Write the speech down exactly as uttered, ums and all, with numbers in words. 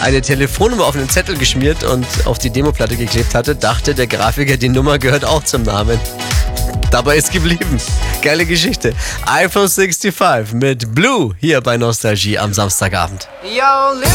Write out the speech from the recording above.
eine Telefonnummer auf einen Zettel geschmiert und auf die Demoplatte geklebt hatte, dachte der Grafiker, die Nummer gehört auch zum Namen. Dabei ist geblieben. Geile Geschichte. iPhone fünfundsechzig mit Blue hier bei Nostalgie am Samstagabend. Yo,